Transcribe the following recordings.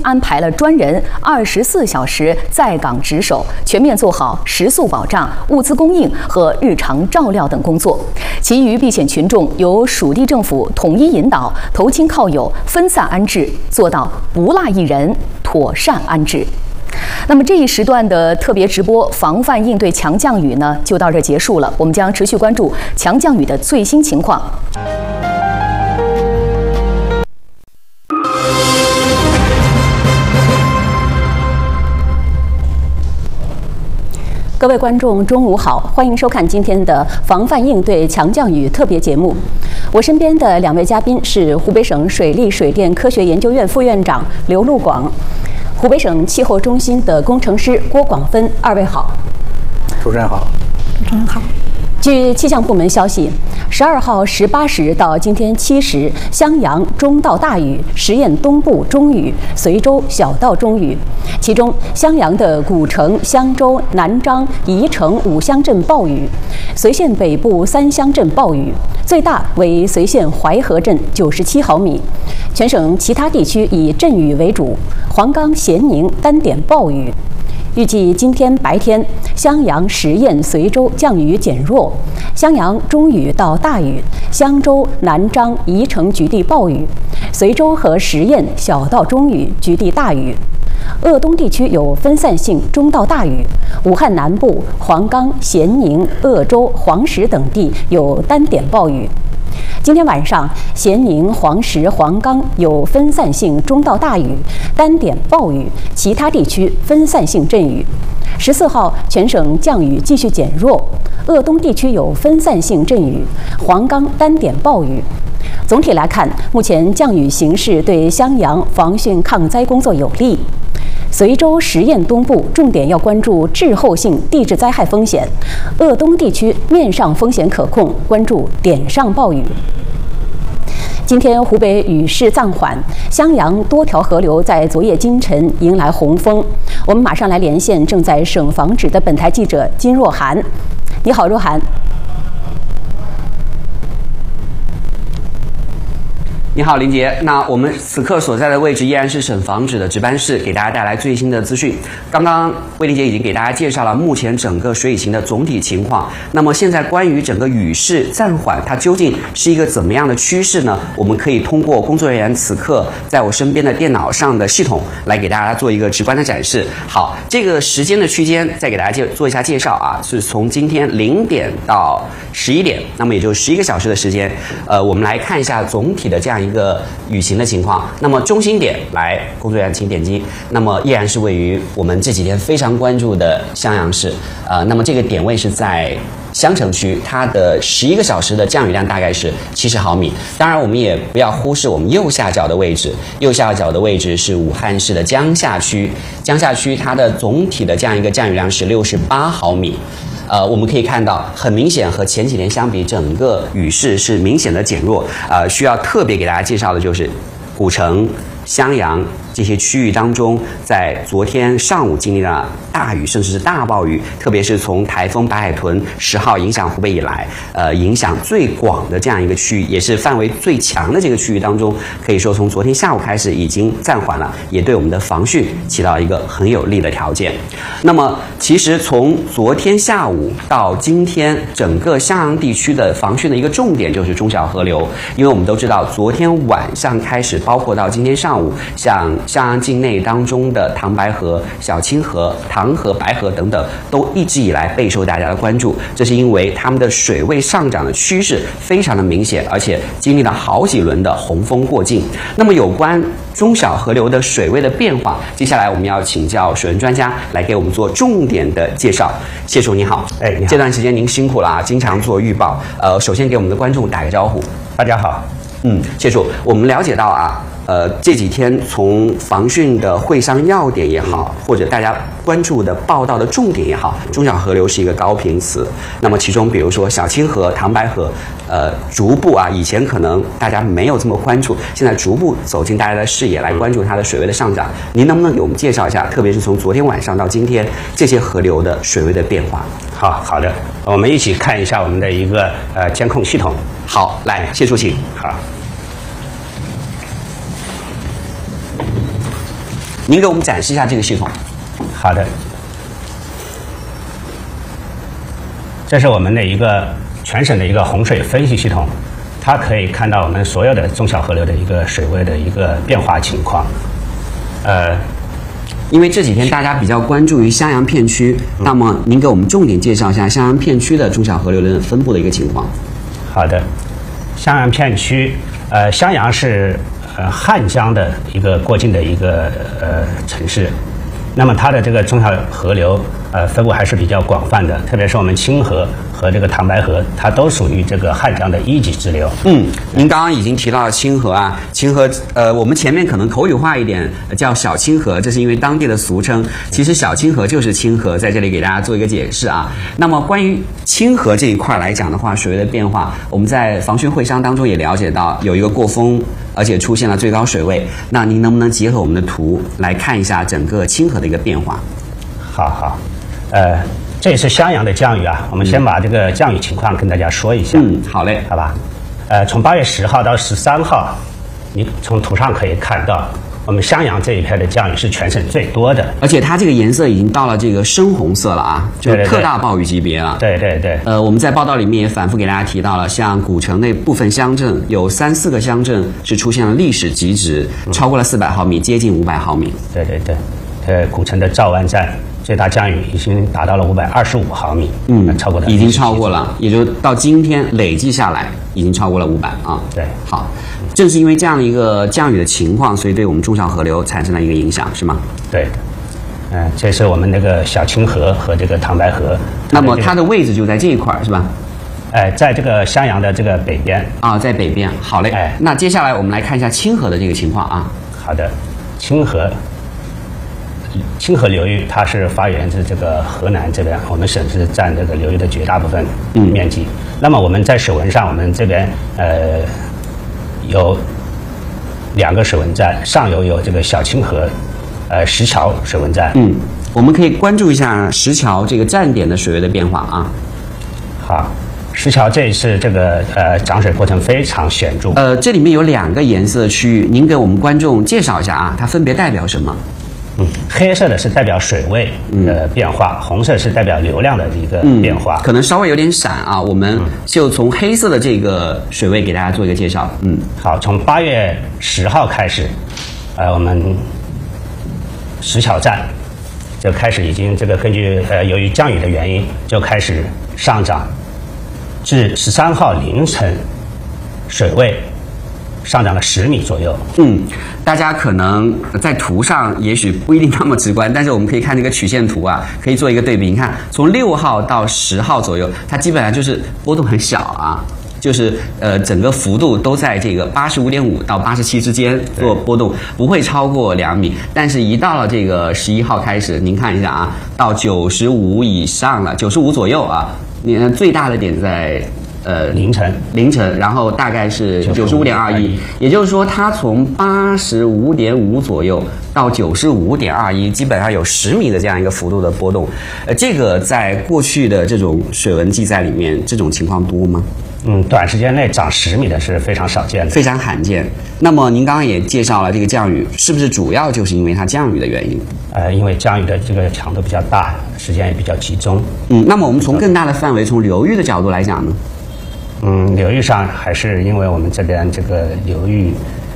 安排了专人24小时在岗值守，全面做好食宿保障、物资供应和日常照料等工作。其余避险群众由属地政府统一引导，投亲靠友，分散安置，做到不落一人，妥善安置。那么这一时段的特别直播防范应对强降雨呢，就到这结束了。我们将持续关注强降雨的最新情况。各位观众，中午好，欢迎收看今天的防范应对强降雨特别节目。我身边的2位嘉宾是湖北省水利水电科学研究院副院长刘路广，湖北省气候中心的工程师郭广芬。2位好。 主持人好。 主持人好。 据气象部门消息，12号18时到今天7时，襄阳中到大雨，十堰东部中雨，随州小到中雨。其中，襄阳的古城、襄州、南章、宜城5乡镇暴雨，随县北部3乡镇暴雨，最大为随县淮河镇97毫米。全省其他地区以阵雨为主，黄冈、咸宁单点暴雨。预计今天白天，襄阳、十堰、随州降雨减弱，襄阳中雨到大雨，襄州、南章、宜城局地暴雨，随州和十堰小到中雨，局地大雨。鄂东地区有分散性中到大雨，武汉南部、黄冈、咸宁、鄂州、黄石等地有单点暴雨。今天晚上，咸宁、黄石、黄冈有分散性中到大雨，单点暴雨，其他地区分散性阵雨。14号，全省降雨继续减弱，鄂东地区有分散性阵雨，黄冈单点暴雨。总体来看，目前降雨形势对襄阳防汛抗灾工作有利。随州、十堰东部重点要关注滞后性地质灾害风险，鄂东地区面上风险可控，关注点上暴雨。今天湖北雨势暂缓，襄阳多条河流在昨夜今晨迎来洪峰。我们马上来连线正在省防指的本台记者金若涵。你好，若涵。 你好，林杰。那我们此刻所在的位置依然是省防指的值班室，给大家带来最新的资讯。刚刚魏林杰已经给大家介绍了目前整个水雨情的总体情况。那么现在关于整个雨势暂缓，它究竟是一个怎么样的趋势呢？我们可以通过工作人员此刻在我身边的电脑上的系统来给大家做一个直观的展示。好，这个时间的区间再给大家做一下介绍啊，是从今天0点到11点，那么也就11个小时的时间。我们来看一下总体的这样一个雨情的情况。那么中心点来，工作人员请点击。那么依然是位于我们这几天非常关注的襄阳市。那么这个点位是在襄城区，它的11个小时的降雨量大概是70毫米。当然，我们也不要忽视我们右下角的位置，右下角的位置是武汉市的江夏区。江夏区它的总体的这样一个降雨量是68毫米。我们可以看到，很明显和前几天相比，整个雨势是明显的减弱。需要特别给大家介绍的就是古城、襄阳这些区域当中，在昨天上午经历了大雨，甚至是大暴雨，特别是从台风白海豚10号影响湖北以来，影响最广的这样一个区域，也是范围最强的这个区域当中，可以说从昨天下午开始已经暂缓了，也对我们的防汛起到一个很有利的条件。那么，其实从昨天下午到今天，整个襄阳地区的防汛的一个重点就是中小河流，因为我们都知道，昨天晚上开始，包括到今天上午，像襄阳境内当中的唐白河、小清河、唐河、白河等等，都一直以来备受大家的关注。这是因为它们的水位上涨的趋势非常的明显，而且经历了好几轮的洪峰过境。那么有关中小河流的水位的变化，接下来我们要请教水文专家来给我们做重点的介绍。谢叔你好， 你好。 这段时间您辛苦了啊，经常做预报。首先给我们的观众打个招呼。 大家好。 谢叔，我们了解到啊，这几天从防汛的会商要点也好，或者大家关注的报道的重点也好，中小河流是一个高频词。那么其中比如说小清河、唐白河，逐步啊，以前可能大家没有这么关注，现在逐步走进大家的视野，来关注它的水位的上涨。您能不能给我们介绍一下，特别是从昨天晚上到今天这些河流的水位的变化？ 好的，我们一起看一下我们的一个监控系统。 好，来，谢叔请。 好。 您给我们展示一下这个系统。 好的，这是我们的一个全省的一个洪水分析系统，它可以看到我们所有的中小河流的一个水位的一个变化情况。 因为这几天大家比较关注于襄阳片区，那么您给我们重点介绍一下襄阳片区的中小河流的分布的一个情况。 好的，襄阳片区，襄阳是汉江的一个过境的一个城市，那么它的这个中小河流分布还是比较广泛的，特别是我们清河和这个唐白河，它都属于这个汉江的一级支流。 您刚刚已经提到了清河啊，清河我们前面可能口语化一点叫小清河，这是因为当地的俗称，其实小清河就是清河，在这里给大家做一个解释啊。那么关于清河这一块来讲的话，水位的变化，我们在防汛会商当中也了解到有一个过峰，而且出现了最高水位。那您能不能结合我们的图来看一下整个清河的一个变化？ 好，这是襄阳的降雨啊，我们先把这个降雨情况跟大家说一下。 好嘞， 好吧。从8月10号到13号，你从图上可以看到，我们襄阳这一片的降雨是全省最多的， 而且它这个颜色已经到了这个深红色了啊，就是特大暴雨级别了。 对。 我们在报道里面也反复给大家提到了，像古城内部分乡镇有3、4个乡镇是出现了历史极值，超过了400毫米，接近500毫米。 对，古城的赵湾站最大降雨已经达到了525毫米，超过了， 已经超过了，也就到今天累计下来已经超过了500啊。 对， 好，正是因为这样的一个降雨的情况，所以对我们中小河流产生了一个影响，是吗？ 对的，这是我们那个小清河和这个唐白河， 那么它的位置就在这一块，是吧？ 在这个襄阳的这个北边啊，在北边。好嘞，那接下来我们来看一下清河的这个情况啊。 好的，清河流域它是发源自这个河南这边，我们省是占这个流域的绝大部分面积。那么我们在水文上，我们这边有2个水文站，上游有这个小清河石桥水文站。 我们可以关注一下石桥这个站点的水位的变化啊。 好，石桥这一次这个涨水过程非常显著。 这里面有2个颜色的区域，您给我们观众介绍一下啊，它分别代表什么？ 黑色的是代表水位的变化，红色是代表流量的一个变化。 可能稍微有点闪啊，我们就从黑色的这个水位给大家做一个介绍。 好，从8月10号开始，我们石桥站就开始已经这个根据由于降雨的原因就开始上涨，至13号凌晨水位上涨了10米左右。 大家可能在图上也许不一定那么直观，但是我们可以看这个曲线图啊，可以做一个对比。你看，从6号到10号左右，它基本上就是波动很小啊，就是整个幅度都在这个85.5到87之间做波动，不会超过2米。但是，一到了这个11号开始，您看一下啊，到95以上了，95左右啊，你看最大的点在。 凌晨， 然后大概是95.21，也就是说，它从85.5左右到95.21，基本上有10米的这样一个幅度的波动。这个在过去的这种水文记载里面，这种情况多吗？ 短时间内涨10米的是非常少见的， 非常罕见。那么您刚刚也介绍了这个降雨，是不是主要就是因为它降雨的原因？ 因为降雨的这个强度比较大，时间也比较集中。 那么我们从更大的范围，从流域的角度来讲呢？ 流域上还是因为我们这边这个流域，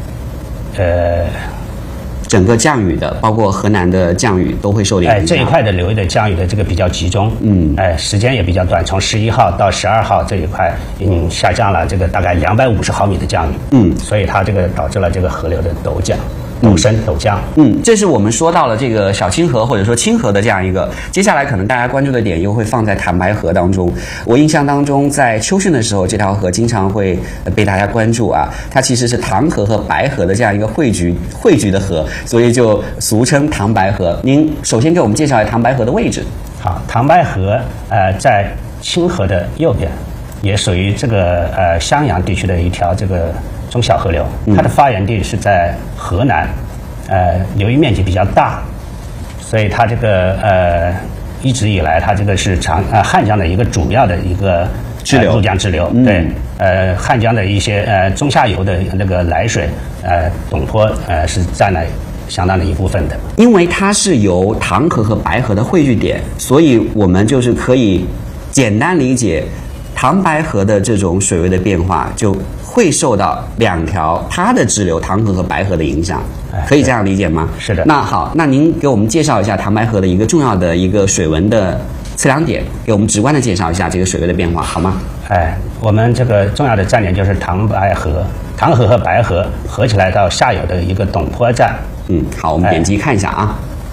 整个降雨的，包括河南的降雨都会受影响。 这一块的流域的降雨的这个比较集中，时间也比较短，从11号到12号这一块已经下降了这个大概250毫米的降雨，所以它这个导致了这个河流的陡降。陡升陡降。 这是我们说到了这个小清河或者说清河的这样一个，接下来可能大家关注的点又会放在坦白河当中。我印象当中，在秋汛的时候，这条河经常会被大家关注啊，它其实是唐河和白河的这样一个汇聚的河，所以就俗称唐白河。您首先给我们介绍一下唐白河的位置。 好，唐白河在清河的右边，也属于这个襄阳地区的一条这个中小河流，它的发源地是在河南，流域面积比较大，所以它这个一直以来它这个是汉江的一个主要的一个入江支流。对，汉江的一些中下游的那个来水，董坡是占了相当的一部分的。 因为它是由唐河和白河的汇聚点，所以我们就是可以简单理解，唐白河的这种水位的变化就会受到两条它的支流唐河和白河的影响，可以这样理解吗？ 是的。 那好，那您给我们介绍一下唐白河的一个重要的一个水文的测量点，给我们直观的介绍一下这个水位的变化，好吗？ 我们这个重要的站点就是唐河和白河合起来到下游的一个陡坡站。 好，我们点击看一下啊。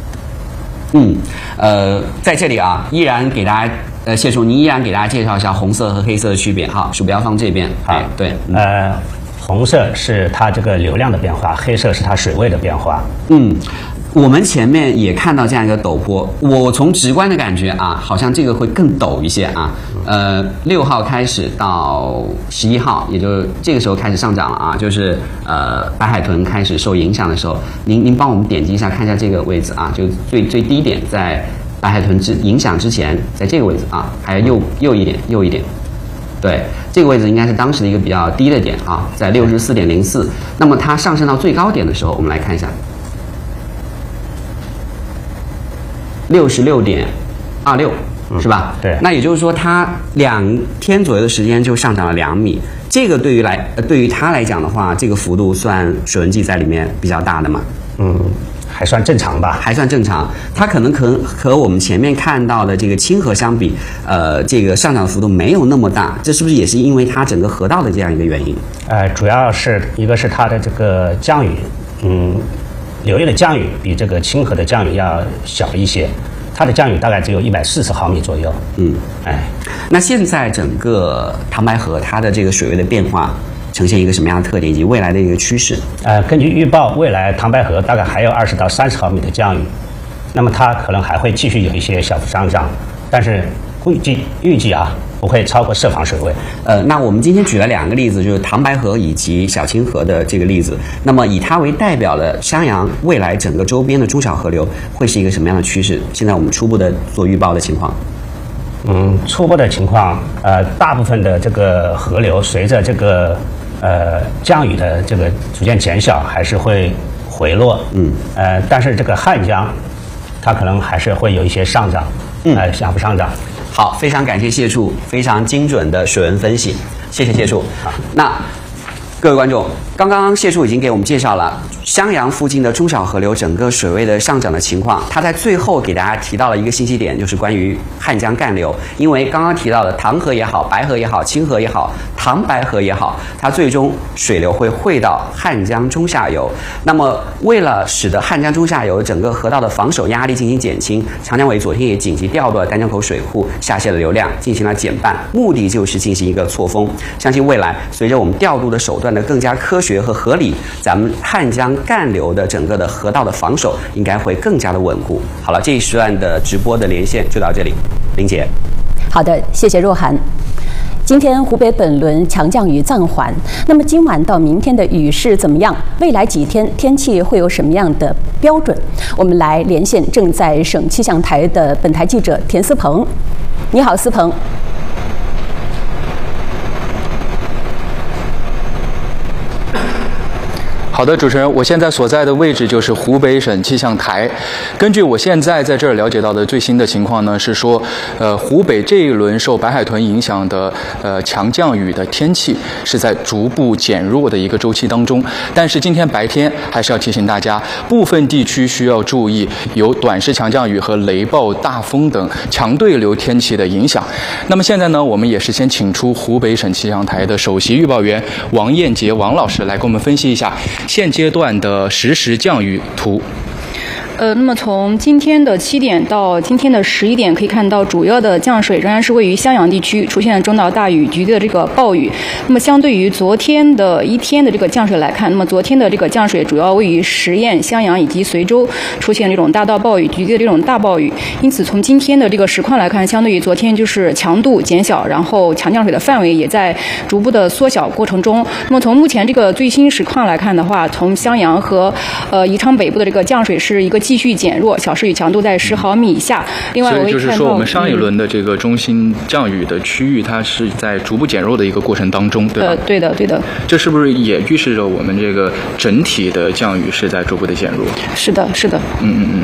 在这里啊，依然给大家谢叔，您依然给大家介绍一下红色和黑色的区别哈，鼠标放这边。对， 红色是它这个流量的变化，黑色是它水位的变化。 我们前面也看到这样一个陡坡，我从直观的感觉啊，好像这个会更陡一些啊。6号开始到11号，也就这个时候开始上涨了啊，就是白海豚开始受影响的时候，您帮我们点击一下，看一下这个位置啊，就最低点在白海豚影响之前，在这个位置啊，还有右一点。对，这个位置应该是当时的一个比较低的点啊，在64.04。那么它上升到最高点的时候，我们来看一下。66.26是吧？ 对。 那也就是说，它2天左右的时间就上涨了2米。这个对于它来讲的话，这个幅度算水文计在里面比较大的嘛？ 还算正常吧。 还算正常。它可能和我们前面看到的这个清河相比，这个上涨幅度没有那么大。这是不是也是因为它整个河道的这样一个原因？ 主要是一个是它的这个降雨，流域的降雨比这个清河的降雨要小一些，它的降雨大概只有140毫米左右。 那现在整个唐白河它的这个水位的变化呈现一个什么样的特点，以及未来的一个趋势？ 根据预报，未来唐白河大概还有20到30毫米的降雨，那么它可能还会继续有一些小幅上涨，但是预计啊不会超过设防水位。 那我们今天举了2个例子，就是唐白河以及小清河的这个例子。那么以它为代表的襄阳未来整个周边的中小河流会是一个什么样的趋势？现在我们初步的做预报的情况。 初步的情况，大部分的这个河流随着这个降雨的这个逐渐减小，还是会回落。但是这个汉江，它可能还是会有一些上涨，小幅上涨。 好，非常感谢谢处非常精准的水文分析，谢谢谢处。那各位观众，刚刚谢处已经给我们介绍了襄阳附近的中小河流整个水位的上涨的情况，他在最后给大家提到了一个信息点，就是关于汉江干流。因为刚刚提到的唐河也好，白河也好，清河也好，唐白河也好，它最终水流会汇到汉江中下游。那么为了使得汉江中下游整个河道的防守压力进行减轻，长江委昨天也紧急调度了丹江口水库下泄的流量进行了减半，目的就是进行一个错峰。相信未来随着我们调度的手段的更加科学和合理，咱们汉江干流的整个的河道的防守应该会更加的稳固。好了，这一时段的直播的连线就到这里，林姐。 好的，谢谢若涵。今天湖北本轮强降雨暂缓，那么今晚到明天的雨势怎么样？未来几天天气会有什么样的标准？我们来连线正在省气象台的本台记者田思鹏。你好，思鹏。 好的，主持人，我现在所在的位置就是湖北省气象台。根据我现在在这儿了解到的最新的情况呢，是说，湖北这一轮受白海豚影响的强降雨的天气是在逐步减弱的一个周期当中。但是今天白天还是要提醒大家，部分地区需要注意有短时强降雨和雷暴、大风等强对流天气的影响。那么现在呢，我们也是先请出湖北省气象台的首席预报员王艳杰王老师来给我们分析一下现阶段的实时降雨图。 那么从今天的7点到今天的11点，可以看到主要的降水仍然是位于襄阳地区，出现了中到大雨局的这个暴雨。那么相对于昨天的一天的这个降水来看，那么昨天的这个降水主要位于十堰、襄阳以及随州出现这种大到暴雨局的这种大暴雨。因此从今天的这个实况来看，相对于昨天就是强度减小，然后强降水的范围也在逐步的缩小过程中。那么从目前这个最新实况来看的话，从襄阳和宜昌北部的这个降水是一个继续减弱，小时雨强度在10毫米以下。另外， 所以就是说，我们上一轮的这个中心降雨的区域，它是在逐步减弱的一个过程当中，对吧？ 对的，对的。 这是不是也预示着我们这个整体的降雨是在逐步的减弱？ 是的，是的。 嗯。